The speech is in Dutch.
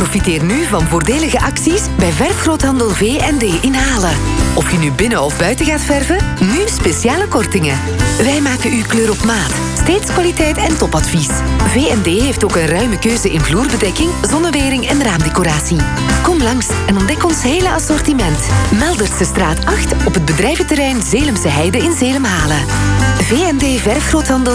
Profiteer nu van voordelige acties bij verfgroothandel V&D in Halen. Of je nu binnen of buiten gaat verven, nu speciale kortingen. Wij maken uw kleur op maat. Steeds kwaliteit en topadvies. V&D heeft ook een ruime keuze in vloerbedekking, zonnewering en raamdecoratie. Kom langs en ontdek ons hele assortiment. Melderse straat 8 op het bedrijventerrein Zeelemse Heide in Zeelam-Halen. V&D Verfgroothandel